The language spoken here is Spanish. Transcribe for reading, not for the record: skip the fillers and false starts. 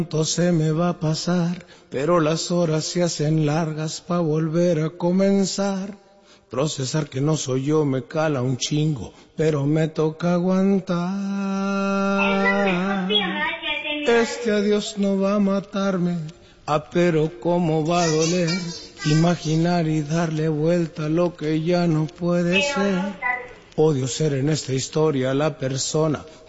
Pronto se me va a pasar, pero las horas se hacen largas pa' volver a comenzar. Procesar que no soy yo me cala un chingo, pero me toca aguantar. Este adiós no va a matarme, pero cómo va a doler. Imaginar y darle vuelta a lo que ya no puede ser. Odio ser en esta historia la persona